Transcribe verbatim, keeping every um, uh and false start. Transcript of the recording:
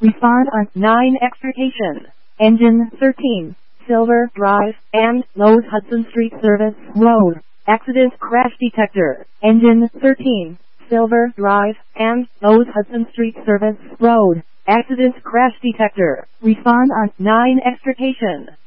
Respond on nine extrication. Engine thirteen, Silver Drive and Lowe's Hudson Street Service Road. Accident crash detector. Engine thirteen, Silver Drive and Lowe's Hudson Street Service Road. Accident crash detector. Respond on nine extrication.